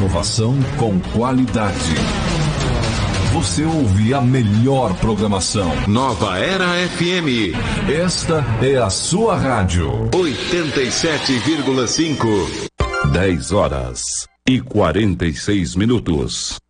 Inovação com qualidade. Você ouve a melhor programação. Nova Era FM. Esta é a sua rádio. 87,5. 10 horas e 46 minutos.